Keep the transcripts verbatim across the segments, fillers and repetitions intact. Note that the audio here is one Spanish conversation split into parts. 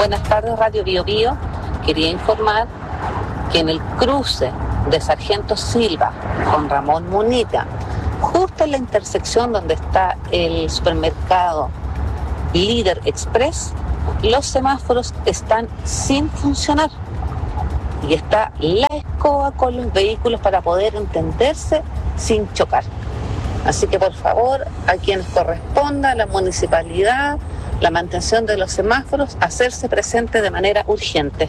Buenas tardes, Radio Bio Bio. Quería informar que en el cruce de Sargento Silva con Ramón Munita, justo en la intersección donde está el supermercado Líder Express, los semáforos están sin funcionar y está la escoba con los vehículos para poder entenderse sin chocar. Así que por favor, a quienes corresponda, la municipalidad, la mantención de los semáforos, hacerse presente de manera urgente.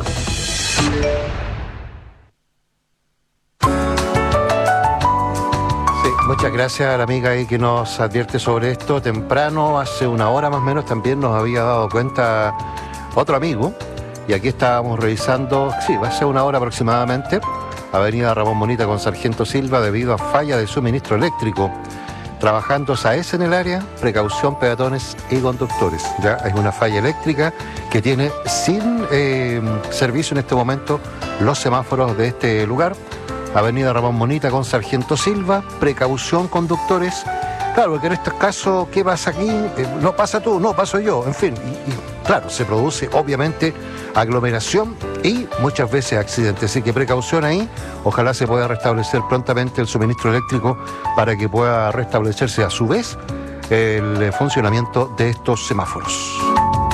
Sí, muchas gracias a la amiga ahí que nos advierte sobre esto. Temprano, hace una hora más o menos, también nos había dado cuenta otro amigo. Y aquí estábamos revisando, sí, va a ser una hora aproximadamente, Avenida Ramón Munita con Sargento Silva, debido a falla de suministro eléctrico. Trabajando SAES en el área, precaución peatones y conductores. Ya es una falla eléctrica que tiene sin eh, servicio en este momento los semáforos de este lugar. Avenida Ramón Munita con Sargento Silva, precaución conductores. Claro, porque en estos casos, ¿qué pasa aquí? Eh, no pasa tú, no paso yo, en fin. Y, y claro, se produce obviamente aglomeración y muchas veces accidentes. Así que precaución ahí. Ojalá se pueda restablecer prontamente el suministro eléctrico para que pueda restablecerse a su vez el funcionamiento de estos semáforos.